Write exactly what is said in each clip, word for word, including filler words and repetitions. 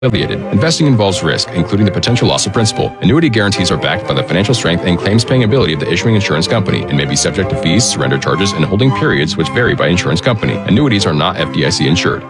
Affiliated. Investing involves risk, including the potential loss of principal. Annuity guarantees are backed by the financial strength and claims-paying ability of the issuing insurance company and may be subject to fees, surrender charges, and holding periods which vary by insurance company. Annuities are not F D I C insured.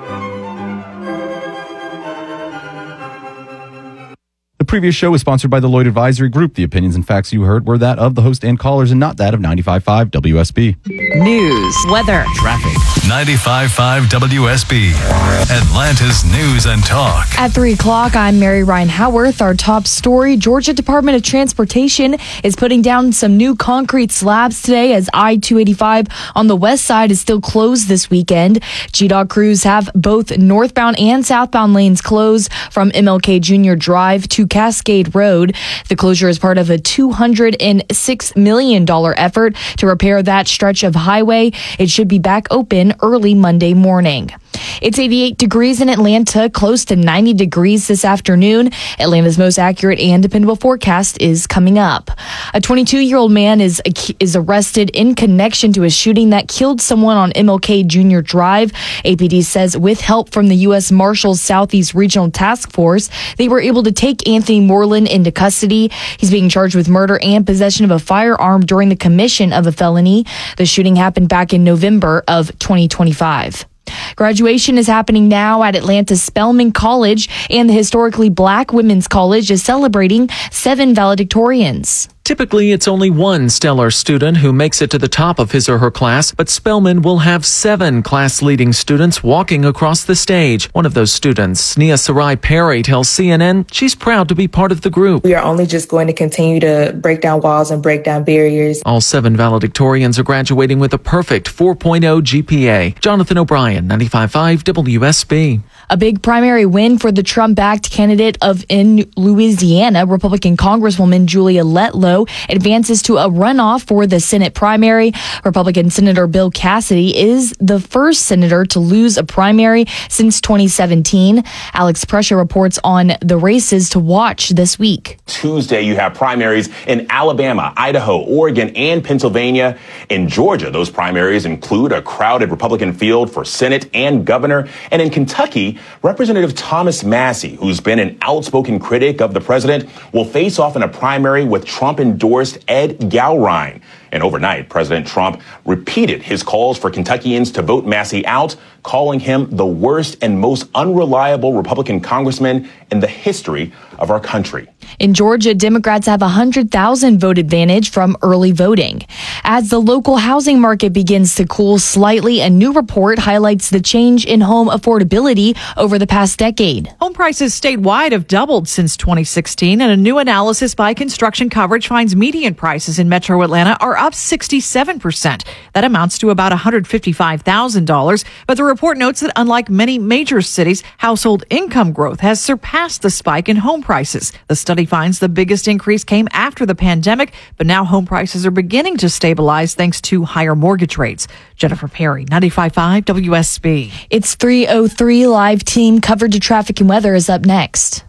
The previous show was sponsored by the Lloyd Advisory Group. The opinions and facts you heard were that of the host and callers and not that of ninety-five point five W S B. News, weather, traffic. ninety-five point five W S B, Atlanta's News and Talk. At three o'clock, I'm Mary Ryan Howarth. Our top story, Georgia Department of Transportation is putting down some new concrete slabs today as I two eighty-five on the west side is still closed this weekend. G DOT crews have both northbound and southbound lanes closed from M L K Junior Drive to Cascade Road. The closure is part of a two hundred six million dollars effort to repair that stretch of highway. It should be back open early Monday morning. It's eighty-eight degrees in Atlanta, close to ninety degrees this afternoon. Atlanta's most accurate and dependable forecast is coming up. A twenty-two-year-old man is is arrested in connection to a shooting that killed someone on M L K Junior Drive. A P D says with help from the U S Marshals Southeast Regional Task Force, they were able to take Anthony Moreland into custody. He's being charged with murder and possession of a firearm during the commission of a felony. The shooting happened back in November of twenty twenty-five. Graduation is happening now at Atlanta's Spelman College, and the historically black women's college is celebrating seven valedictorians. Typically, it's only one stellar student who makes it to the top of his or her class, but Spelman will have seven class-leading students walking across the stage. One of those students, Nia Sarai Perry, tells C N N she's proud to be part of the group. We are only just going to continue to break down walls and break down barriers. All seven valedictorians are graduating with a perfect four point oh G P A. Jonathan O'Brien, ninety-five point five W S B. A big primary win for the Trump-backed candidate of in Louisiana, Republican Congresswoman Julia Letlow, advances to a runoff for the Senate primary. Republican Senator Bill Cassidy is the first senator to lose a primary since twenty seventeen. Alex Pressure reports on the races to watch this week. Tuesday, you have primaries in Alabama, Idaho, Oregon, and Pennsylvania. In Georgia, those primaries include a crowded Republican field for Senate and governor. And in Kentucky, Representative Thomas Massie, who's been an outspoken critic of the president, will face off in a primary with Trump-endorsed Ed Gowrine. And overnight, President Trump repeated his calls for Kentuckians to vote Massie out, calling him the worst and most unreliable Republican congressman in the history of our country. In Georgia, Democrats have a one hundred thousand vote advantage from early voting. As the local housing market begins to cool slightly, a new report highlights the change in home affordability over the past decade. Home prices statewide have doubled since twenty sixteen, and a new analysis by Construction Coverage finds median prices in Metro Atlanta are up sixty-seven percent. That amounts to about one hundred fifty-five thousand dollars. But the report notes that unlike many major cities, household income growth has surpassed the spike in home prices. The study finds the biggest increase came after the pandemic, but now home prices are beginning to stabilize thanks to higher mortgage rates. Jennifer Perry, ninety-five point five W S B. It's three oh three. Live team coverage of traffic and weather is up next.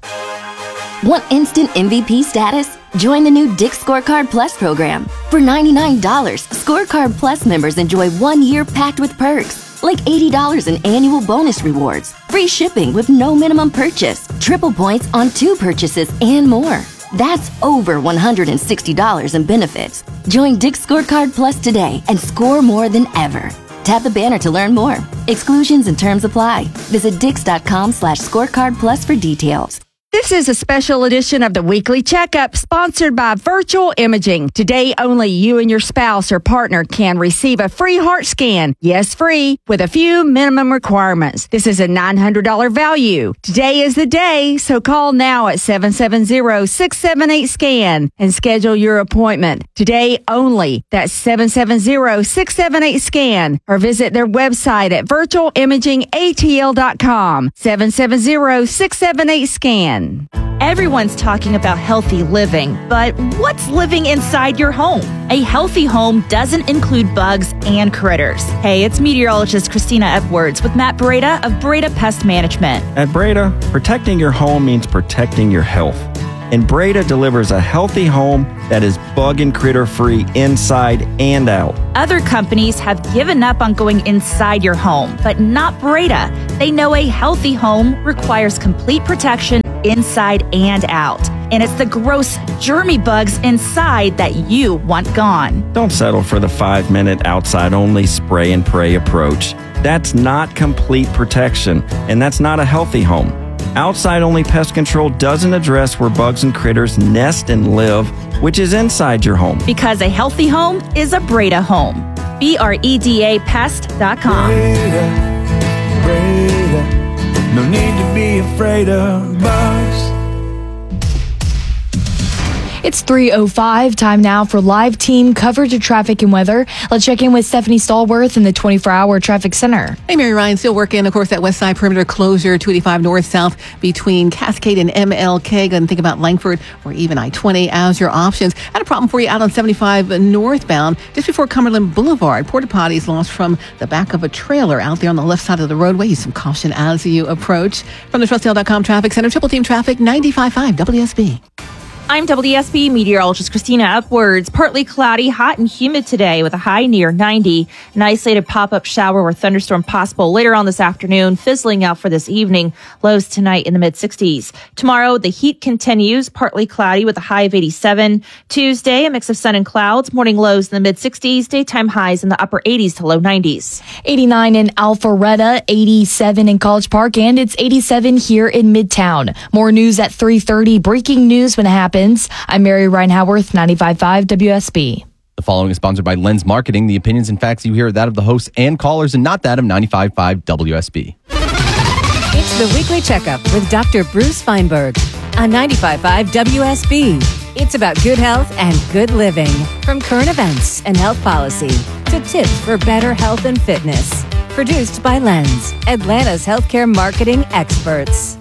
Want instant M V P status? Join the new Dick's Scorecard Plus program. For ninety-nine dollars, Scorecard Plus members enjoy one year packed with perks, like eighty dollars in annual bonus rewards, free shipping with no minimum purchase, triple points on two purchases, and more. That's over one hundred sixty dollars in benefits. Join Dick's Scorecard Plus today and score more than ever. Tap the banner to learn more. Exclusions and terms apply. Visit dix.com slash scorecard plus for details. This is a special edition of the Weekly Checkup sponsored by Virtual Imaging. Today, only you and your spouse or partner can receive a free heart scan. Yes, free, with a few minimum requirements. This is a nine hundred dollars value. Today is the day, so call now at seven seven zero, six seven eight, SCAN and schedule your appointment. Today only. That's seven seven zero, six seven eight, SCAN or visit their website at virtual imaging a t l dot com. seven seven zero, six seven eight, SCAN. Everyone's talking about healthy living, but what's living inside your home? A healthy home doesn't include bugs and critters. Hey, it's meteorologist Christina Edwards with Matt Breda of Breda Pest Management. At Breda, protecting your home means protecting your health. And Breda delivers a healthy home that is bug and critter free inside and out. Other companies have given up on going inside your home, but not Breda. They know a healthy home requires complete protection inside and out. And it's the gross, germy bugs inside that you want gone. Don't settle for the five-minute outside-only spray and pray approach. That's not complete protection, and that's not a healthy home. Outside-only pest control doesn't address where bugs and critters nest and live, which is inside your home. Because a healthy home is a Breda home. B R E D A pest dot com. Breda, Breda, no need to be afraid of bugs. It's three oh five, time now for live team coverage of traffic and weather. Let's check in with Stephanie Stallworth in the twenty-four hour traffic center. Hey, Mary Ryan, still working, of course, that west side perimeter closure, two eighty-five north-south between Cascade and M L K. Go and think about Langford or even I twenty as your options. I had a problem for you out on seventy-five northbound, just before Cumberland Boulevard. Porta potties lost from the back of a trailer out there on the left side of the roadway. Use some caution as you approach. From the Trustdale dot com Traffic Center, Triple Team Traffic, ninety-five point five W S B. I'm W S B meteorologist Christina Upwards. Partly cloudy, hot and humid today with a high near ninety. An isolated pop-up shower or thunderstorm possible later on this afternoon, fizzling out for this evening. Lows tonight in the mid-sixties. Tomorrow, the heat continues, partly cloudy with a high of eighty-seven. Tuesday, a mix of sun and clouds. Morning lows in the mid-sixties, daytime highs in the upper eighties to low nineties. eighty-nine in Alpharetta, eighty-seven in College Park, and it's eighty-seven here in Midtown. More news at three thirty. Breaking news when it happens. I'm Mary Ryan Howarth, ninety-five point five W S B. The following is sponsored by Lens Marketing. The opinions and facts you hear are that of the hosts and callers and not that of ninety-five point five W S B. It's the Weekly Checkup with Doctor Bruce Feinberg on ninety-five point five W S B. It's about good health and good living. From current events and health policy to tips for better health and fitness. Produced by Lens, Atlanta's healthcare marketing experts.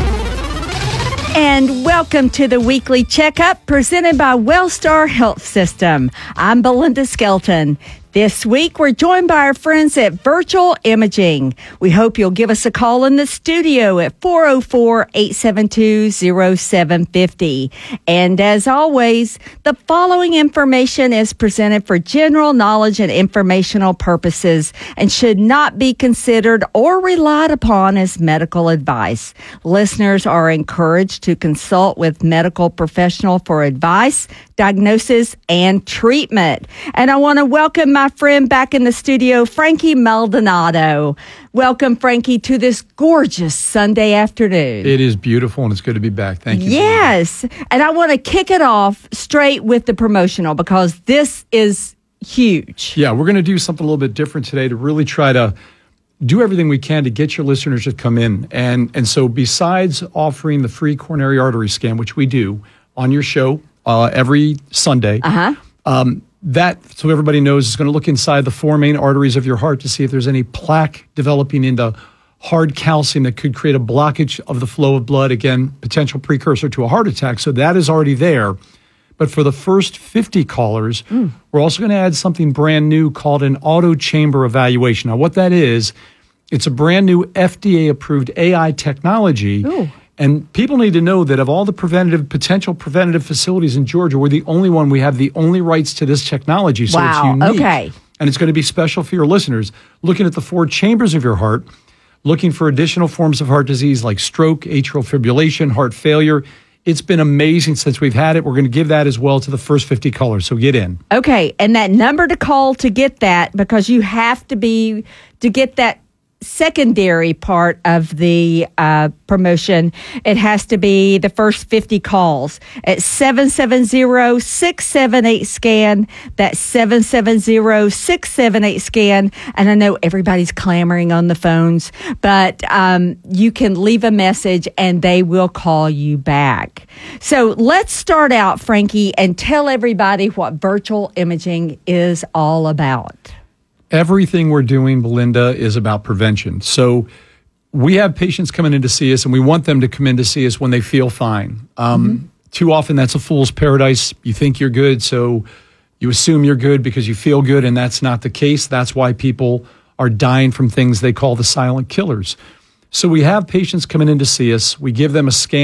And welcome to the Weekly Checkup presented by Wellstar Health System. I'm Belinda Skelton. This week, we're joined by our friends at Virtual Imaging. We hope you'll give us a call in the studio at four oh four, eight seven two, oh seven five oh. And as always, the following information is presented for general knowledge and informational purposes and should not be considered or relied upon as medical advice. Listeners are encouraged to consult with medical professional for advice, diagnosis, and treatment. And I want to welcome my friend back in the studio, Frankie Maldonado. Welcome, Frankie, to this gorgeous Sunday afternoon. It is beautiful, and it's good to be back. Thank you. Yes. And I want to kick it off straight with the promotional because this is huge. Yeah, we're going to do something a little bit different today to really try to do everything we can to get your listeners to come in. And, and so besides offering the free coronary artery scan, which we do on your show uh, every Sunday, uh-huh. um, that, so everybody knows, is going to look inside the four main arteries of your heart to see if there's any plaque developing into hard calcium that could create a blockage of the flow of blood, again, potential precursor to a heart attack. So that is already there. But for the first fifty callers, mm. we're also going to add something brand new called an auto chamber evaluation. Now, what that is, it's a brand new F D A-approved A I technology. Ooh. And people need to know that of all the preventative, potential preventative facilities in Georgia, we're the only one. We have the only rights to this technology. So wow. it's unique. Okay. And it's going to be special for your listeners. Looking at the four chambers of your heart, looking for additional forms of heart disease like stroke, atrial fibrillation, heart failure. It's been amazing since we've had it. We're going to give that as well to the first fifty callers. So get in. Okay. And that number to call to get that, because you have to be, to get that secondary part of the uh, promotion, it has to be the first fifty calls at seven seven zero, six seven eight, SCAN. That's seven seven zero, six seven eight, SCAN. And I know everybody's clamoring on the phones, but um, you can leave a message and they will call you back. So let's start out, Frankie, and tell everybody what virtual imaging is all about. Everything we're doing, Belinda, is about prevention. So we have patients coming in to see us, and we want them to come in to see us when they feel fine. Um, mm-hmm. Too often, that's a fool's paradise. You think you're good, so you assume you're good because you feel good, and that's not the case. That's why people are dying from things they call the silent killers. So we have patients coming in to see us. We give them a scan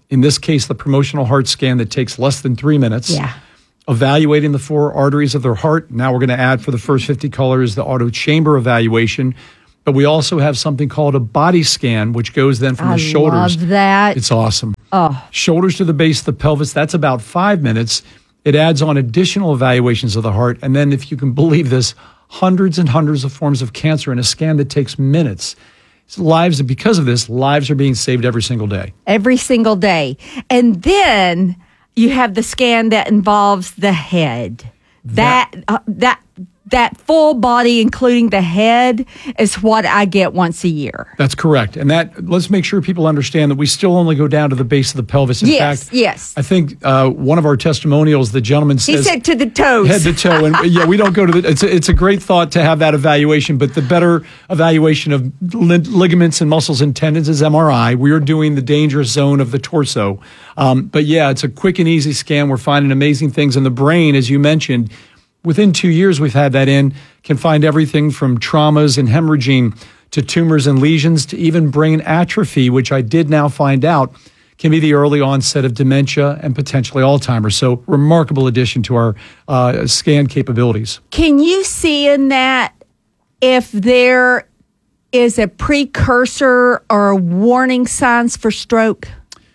in this case, the promotional heart scan that takes less than three minutes. Yeah. Evaluating the four arteries of their heart. Now we're going to add for the first fifty callers the auto chamber evaluation. But we also have something called a body scan, which goes then from I the shoulders. love that. It's awesome. Oh. Shoulders to the base of the pelvis. That's about five minutes. It adds on additional evaluations of the heart. And then, if you can believe this, hundreds and hundreds of forms of cancer in a scan that takes minutes. Lives, because of this, lives are being saved every single day. Every single day. And then you have the scan that involves the head. That that, uh, that that full body, including the head, is what I get once a year. That's correct. And that, let's make sure people understand that we still only go down to the base of the pelvis. In yes, fact, yes. I think uh, one of our testimonials, the gentleman says... He said to the toes. Head to toe. And yeah, we don't go to the... It's a, it's a great thought to have that evaluation, but the better evaluation of li- ligaments and muscles and tendons is M R I. We are doing the dangerous zone of the torso. Um, but yeah, it's a quick and easy scan. We're finding amazing things in the brain, as you mentioned. Within two years, we've had that in, can find everything from traumas and hemorrhaging to tumors and lesions to even brain atrophy, which I did now find out can be the early onset of dementia and potentially Alzheimer's. So remarkable addition to our uh, scan capabilities. Can you see in that if there is a precursor or warning signs for stroke?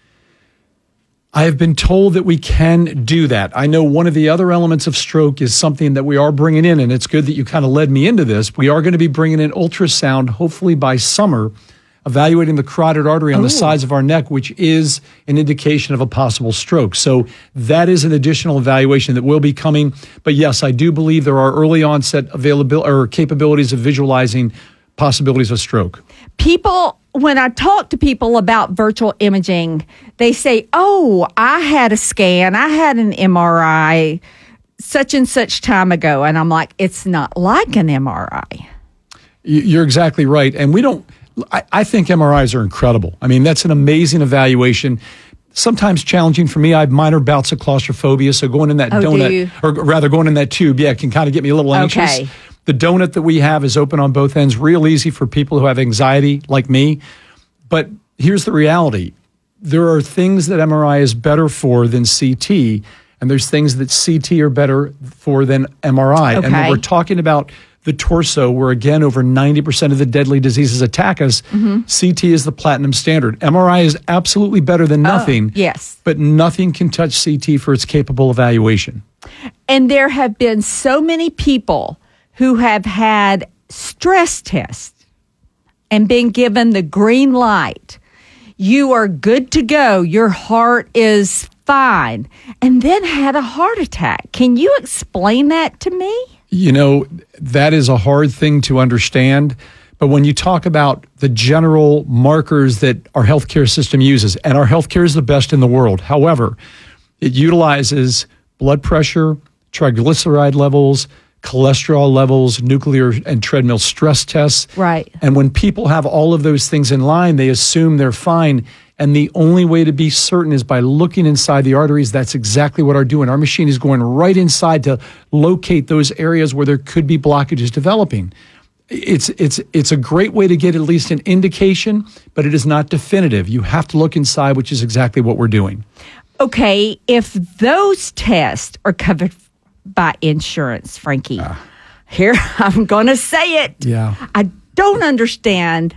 I have been told that we can do that. I know one of the other elements of stroke is something that we are bringing in, and it's good that you kind of led me into this. We are going to be bringing in ultrasound, hopefully by summer, evaluating the carotid artery on Ooh. the sides of our neck, which is an indication of a possible stroke. So that is an additional evaluation that will be coming. But yes, I do believe there are early onset availability or capabilities of visualizing possibilities of stroke. People, when I talk to people about virtual imaging, they say, oh, I had a scan, I had an M R I such and such time ago. And I'm like, it's not like an M R I. You're exactly right. And we don't, I, I think M R Is are incredible. I mean, that's an amazing evaluation. Sometimes challenging for me. I have minor bouts of claustrophobia. So going in that Oh, do donut, you? or rather going in that tube, yeah, it can kind of get me a little anxious. Okay. The donut that we have is open on both ends, real easy for people who have anxiety like me. But here's the reality. There are things that M R I is better for than C T, and there's things that C T are better for than M R I. Okay. And when we're talking about the torso, where again, over ninety percent of the deadly diseases attack us, Mhm. C T is the platinum standard. M R I is absolutely better than nothing. yes. But nothing can touch C T for its capable evaluation. And there have been so many people who have had stress tests and been given the green light. You are good to go. Your heart is fine. And then had a heart attack. Can you explain that to me? You know, that is a hard thing to understand. But when you talk about the general markers that our healthcare system uses, and our healthcare is the best in the world. However, it utilizes blood pressure, triglyceride levels, cholesterol levels, nuclear and treadmill stress tests. Right. And when people have all of those things in line, they assume they're fine. And the only way to be certain is by looking inside the arteries. That's exactly what our doing. Our machine is going right inside to locate those areas where there could be blockages developing. It's it's it's a great way to get at least an indication, but it is not definitive. You have to look inside, which is exactly what we're doing. Okay, if those tests are covered by insurance, Frankie, here I'm going to say it. Yeah. I don't understand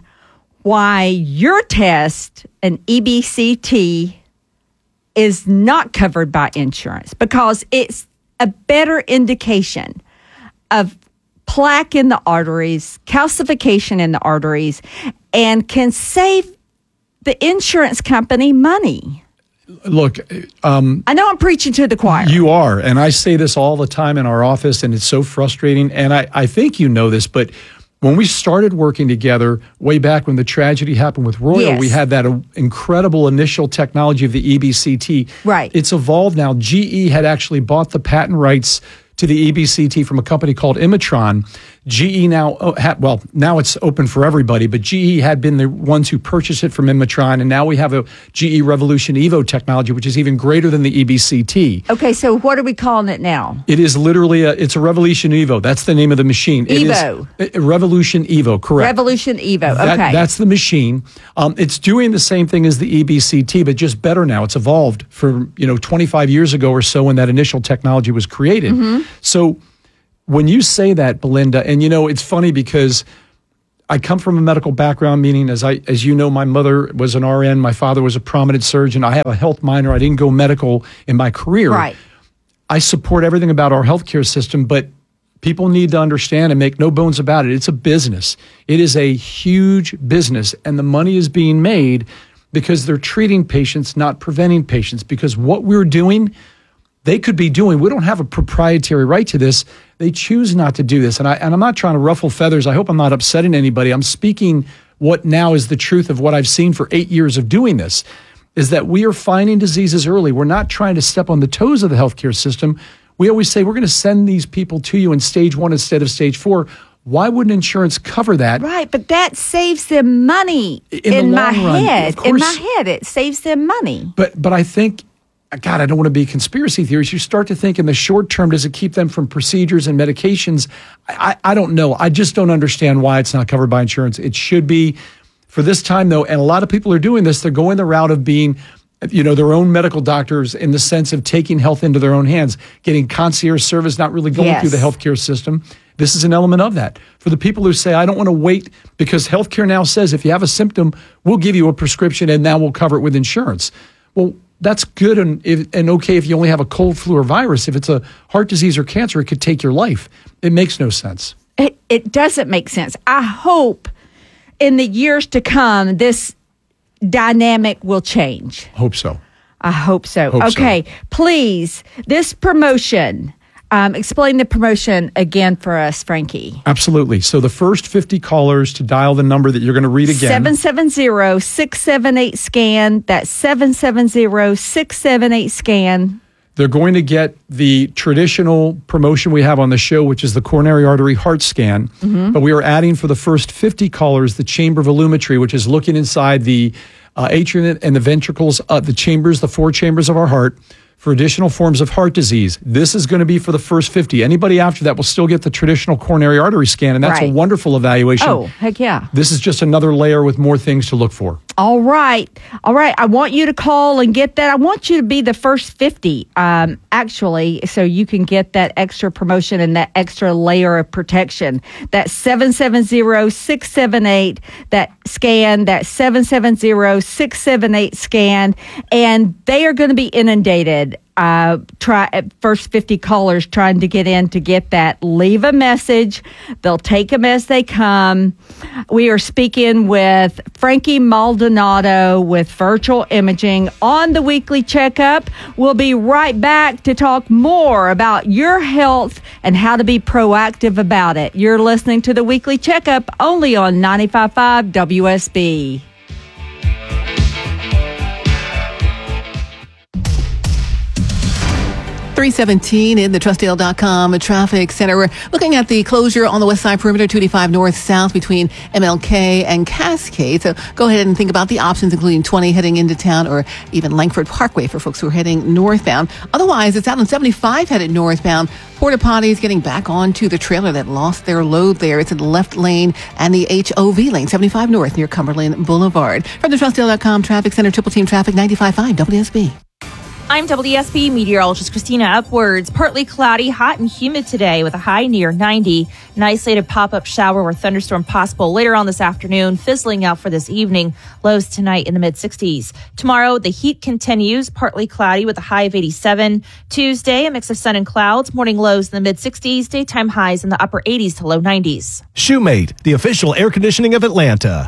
why your test, an E B C T, is not covered by insurance, because it's a better indication of plaque in the arteries, calcification in the arteries, and can save the insurance company money. Look, um, I know I'm preaching to the choir. You are, and I say this all the time in our office, and it's so frustrating. And I, I think you know this, but when we started working together way back when the tragedy happened with Royal, Yes. we had that uh, incredible initial technology of the E B C T. Right. It's evolved now. G E had actually bought the patent rights to the E B C T from a company called Imatron. G E now, oh, ha, well, now it's open for everybody, but G E had been the ones who purchased it from Inmatron, and now we have a G E Revolution Evo technology, which is even greater than the E B C T. Okay, so what are we calling it now? It is literally a, it's a Revolution Evo. That's the name of the machine. Evo. It is a Revolution Evo, correct. Revolution Evo, That- okay. that's the machine. Um, it's doing the same thing as the E B C T, but just better now. It's evolved for, you know, twenty-five years ago or so when that initial technology was created. Mm-hmm. So when you say that, Belinda, and you know, it's funny because I come from a medical background, meaning as I, as you know, my mother was an R N, my father was a prominent surgeon. I have a health minor. I didn't go medical in my career. Right. I support everything about our healthcare system, but people need to understand and make no bones about it. It's a business. It is a huge business, and the money is being made because they're treating patients, not preventing patients. Because what we're doing, they could be doing. We don't have a proprietary right to this. They choose not to do this. And, I, and I'm not trying to ruffle feathers. I hope I'm not upsetting anybody. I'm speaking what now is the truth of what I've seen for eight years of doing this, is that we are finding diseases early. We're not trying to step on the toes of the healthcare system. We always say we're going to send these people to you in stage one instead of stage four. Why wouldn't insurance cover that? Right, but that saves them money in, In the my long run, head. of In my course. head, it saves them money. But but I think, God, I don't want to be conspiracy theories. You start to think in the short term, does it keep them from procedures and medications? I, I, I don't know. I just don't understand why it's not covered by insurance. It should be. For this time, though, and a lot of people are doing this, they're going the route of being, you know, their own medical doctors in the sense of taking health into their own hands, getting concierge service, not really going Yes. through the healthcare system. This is an element of that. For the people who say, I don't want to wait, because healthcare now says if you have a symptom, we'll give you a prescription and now we'll cover it with insurance. Well, that's good and, if, and okay if you only have a cold, flu, or virus. If it's a heart disease or cancer, it could take your life. It makes no sense. It, it doesn't make sense. I hope in the years to come, this dynamic will change. Hope so. I hope so. Hope so. okay, please, this promotion, um, explain the promotion again for us, Frankie. Absolutely. So the first fifty callers to dial the number that you're going to read again. seven seven zero, six seven eight, SCAN. That's seven seven zero, six seven eight, SCAN. They're going to get the traditional promotion we have on the show, which is the coronary artery heart scan. Mhm. But we are adding for the first fifty callers the chamber volumetry, which is looking inside the uh, atrium and the ventricles, uh, the chambers, the four chambers of our heart, for additional forms of heart disease. This is going to be for the first fifty. Anybody after that will still get the traditional coronary artery scan, and that's Right. a wonderful evaluation. Oh, heck yeah. This is just another layer with more things to look for. All right. All right. I want you to call and get that. I want you to be the first fifty, um, actually, so you can get that extra promotion and that extra layer of protection. That seven seven zero, six seven eight, that scan, that seven seven zero, six seven eight scan, and they are going to be inundated. Uh, try at first fifty callers trying to get in to get that. Leave a message. They'll take them as they come. We are speaking with Frankie Maldonado with Virtual Imaging on the Weekly Checkup. We'll be right back to talk more about your health and how to be proactive about it. You're listening to the Weekly Checkup only on ninety-five point five W S B. three seventeen in the Trustdale dot com traffic center. We're looking at the closure on the west side perimeter, two eighty-five north south between M L K and Cascade. So go ahead and think about the options, including twenty heading into town, or even Langford Parkway for folks who are heading northbound. Otherwise, it's out on seventy-five headed northbound. Porta potties getting back onto the trailer that lost their load there. It's in the left lane and the H O V lane, seventy-five north near Cumberland Boulevard. From the Trustdale dot com traffic center, triple team traffic, ninety-five point five W S B. I'm W S B meteorologist Christina Upwards. Partly cloudy, hot and humid today with a high near ninety. An isolated pop-up shower or thunderstorm possible later on this afternoon, fizzling out for this evening. Lows tonight in the mid-sixties. Tomorrow, the heat continues, partly cloudy with a high of eighty-seven. Tuesday, a mix of sun and clouds. Morning lows in the mid-sixties, daytime highs in the upper eighties to low nineties. Shoemate, the official air conditioning of Atlanta.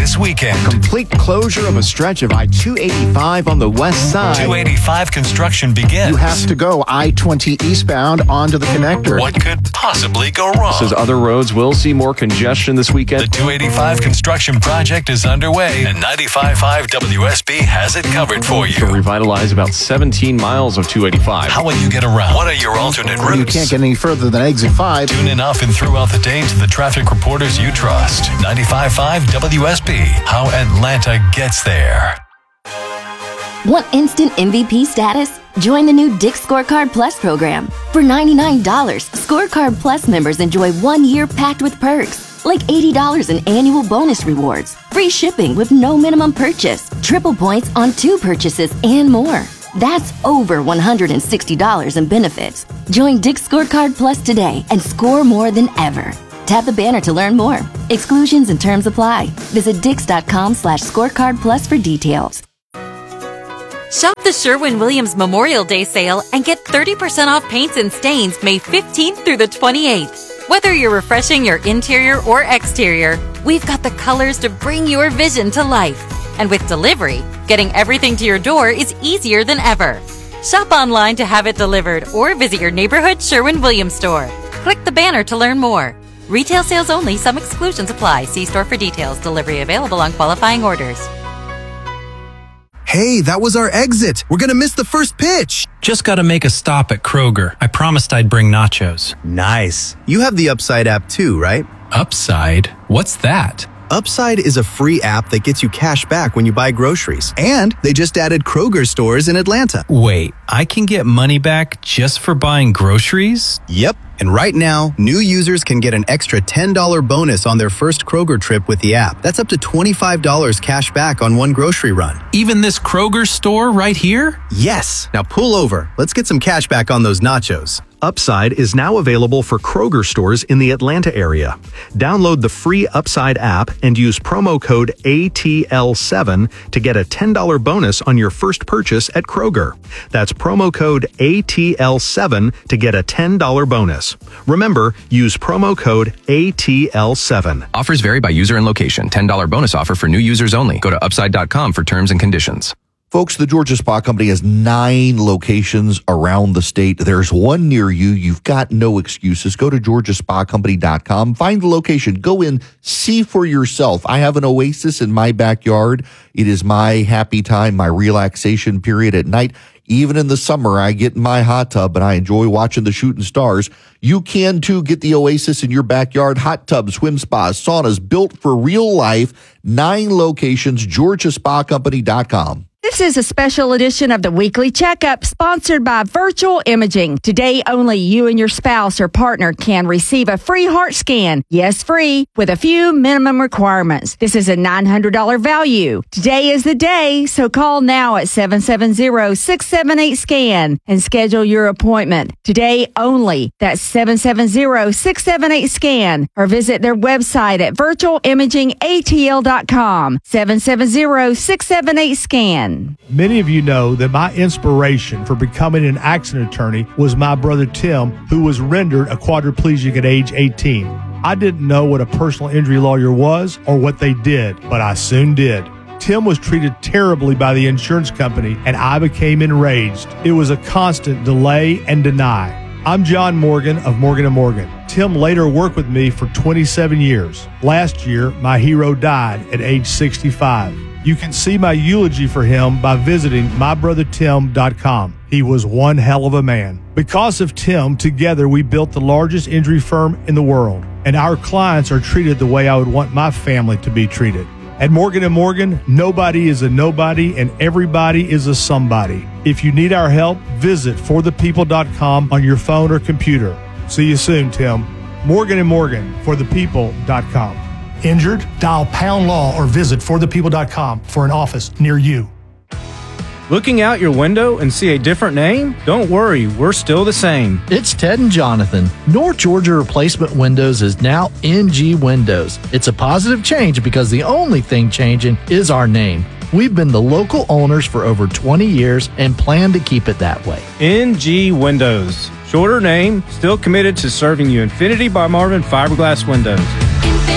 this weekend. Complete closure of a stretch of I two eighty-five on the west side. two eighty-five construction begins. You have to go I twenty eastbound onto the connector. What could possibly go wrong? Says other roads will see more congestion this weekend. The two eighty-five construction project is underway, and ninety-five point five W S B has it covered for you. To revitalize about seventeen miles of two eighty-five. How will you get around? What are your alternate routes? You can't get any further than exit five. Tune in often throughout the day to the traffic reporters you trust. ninety-five point five W S B. How Atlanta gets there. Want instant M V P status? Join the new Dick's Scorecard Plus program. For ninety-nine dollars, Scorecard Plus members enjoy one year packed with perks, like eighty dollars in annual bonus rewards, free shipping with no minimum purchase, triple points on two purchases, and more. That's over one hundred sixty dollars in benefits. Join Dick's Scorecard Plus today and score more than ever. Tap the banner to learn more. Exclusions and terms apply. Visit dix.com slash scorecard plus for details. Shop the Sherwin-Williams Memorial Day sale and get thirty percent off paints and stains May fifteenth through the twenty-eighth. Whether you're refreshing your interior or exterior, we've got the colors to bring your vision to life. And with delivery, getting everything to your door is easier than ever. Shop online to have it delivered or visit your neighborhood Sherwin-Williams store. Click the banner to learn more. Retail sales only. Some exclusions apply. See store for details. Delivery available on qualifying orders. Hey, that was our exit. We're going to miss the first pitch. Just got to make a stop at Kroger. I promised I'd bring nachos. Nice. You have the Upside app too, right? Upside? What's that? Upside is a free app that gets you cash back when you buy groceries. And they just added Kroger stores in Atlanta. Wait, I can get money back just for buying groceries? Yep. And right now, new users can get an extra ten dollars bonus on their first Kroger trip with the app. That's up to twenty-five dollars cash back on one grocery run. Even this Kroger store right here? Yes. Now pull over. Let's get some cash back on those nachos. Upside is now available for Kroger stores in the Atlanta area. Download the free Upside app and use promo code A T L seven to get a ten dollars bonus on your first purchase at Kroger. That's promo code A T L seven to get a ten dollars bonus. Remember, use promo code A T L seven. Offers vary by user and location. ten dollars bonus offer for new users only. Go to upside dot com for terms and conditions. Folks, the Georgia Spa Company has nine locations around the state. There's one near you. You've got no excuses. Go to georgia spa company dot com. Find the location. Go in. See for yourself. I have an oasis in my backyard. It is my happy time, my relaxation period at night. Even in the summer, I get in my hot tub and I enjoy watching the shooting stars. You can too. Get the oasis in your backyard. Hot tubs, swim spas, saunas built for real life. Nine locations, georgia spa company dot com. This is a special edition of the Weekly Checkup sponsored by Virtual Imaging. Today, only you and your spouse or partner can receive a free heart scan. Yes, free, with a few minimum requirements. This is a nine hundred dollars value. Today is the day, so call now at seven seven zero, six seven eight, SCAN and schedule your appointment. Today only. That's seven seven zero, six seven eight, SCAN or visit their website at virtual imaging A T L dot com. seven seven zero, six seven eight, SCAN. Many of you know that my inspiration for becoming an accident attorney was my brother Tim, who was rendered a quadriplegic at age eighteen. I didn't know what a personal injury lawyer was or what they did, but I soon did. Tim was treated terribly by the insurance company, and I became enraged. It was a constant delay and deny. I'm John Morgan of Morgan and Morgan. Tim later worked with me for twenty-seven years. Last year, my hero died at age sixty-five. You can see my eulogy for him by visiting my brother tim dot com. He was one hell of a man. Because of Tim, together we built the largest injury firm in the world, and our clients are treated the way I would want my family to be treated. At Morgan and Morgan, nobody is a nobody and everybody is a somebody. If you need our help, visit for the people dot com on your phone or computer. See you soon, Tim. Morgan and Morgan, for the people dot com. Injured? Dial pound law or visit for the people dot com for an office near you. Looking out your window and see a different name? Don't worry, we're still the same. It's Ted and Jonathan. North Georgia Replacement Windows is now N G Windows. It's a positive change because the only thing changing is our name. We've been the local owners for over twenty years and plan to keep it that way. N G Windows. Shorter name, still committed to serving you. Infinity by Marvin Fiberglass Windows.